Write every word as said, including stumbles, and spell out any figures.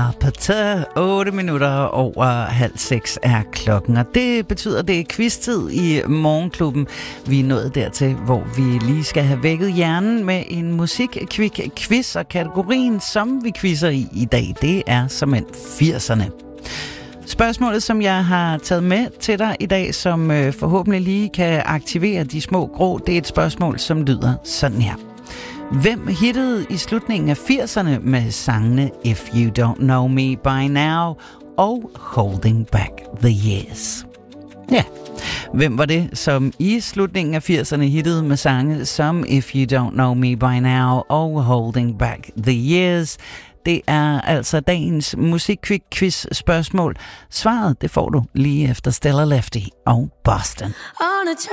Carpenter. otte minutter over halv seks er klokken, og det betyder, at det er quiz-tid i Morgenklubben. Vi er nået dertil, hvor vi lige skal have vækket hjernen med en musik-quiz, og kategorien, som vi quizzer i i dag, det er såmænd firserne. Spørgsmålet, som jeg har taget med til dig i dag, som øh, forhåbentlig lige kan aktivere de små grå, det er et spørgsmål, som lyder sådan her. Hvem hittede i slutningen af firserne med sangene If You Don't Know Me By Now og Holding Back the Years? Ja, hvem var det, som i slutningen af firserne hittede med sange som If You Don't Know Me By Now og Holding Back the Years? Det er altså dagens musikquiz spørgsmål. Svaret, det får du lige efter Stella Lefty og Boston.